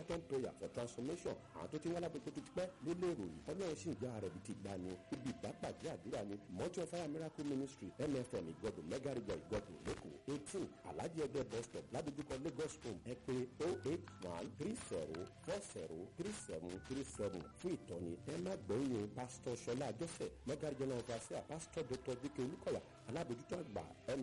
marathon prayer for transformation àwọn tó ti wá lábẹ́kọ́ tó ti pẹ́ ló lè ròyìn ọlọ́run sì ń já rẹ̀ bí ti gbà ní ibi ìbápàdé àdúrà ní Mountain of Fire Miracle Ministry MFM ìgọdùn mẹ́gàrìgọ ìgọdùn lẹ́kọ̀ọ́ 18 Alhaji Ẹgbẹ́ bus stop ládojúkọ Lagos home ẹ pé 08130403737 fún ìtọ́ni ẹ má gbẹ̀yìn pásítọ̀ Ṣọlá Joseph mẹ́gàrìjọ náà fàṣẹ pásítọ̀ Dr. Dike Olúkọ̀yà alábòjútó àgbà